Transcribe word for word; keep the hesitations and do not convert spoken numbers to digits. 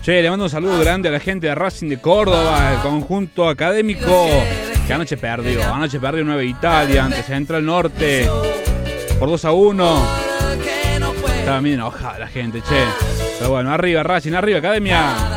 Che, le mando un saludo grande a la gente de Racing de Córdoba, el conjunto académico, que anoche perdió. Anoche perdió Nueva Italia ante Central Norte por dos a uno. Estaba bien enojada la gente, che. Pero bueno, arriba Racing, arriba Academia.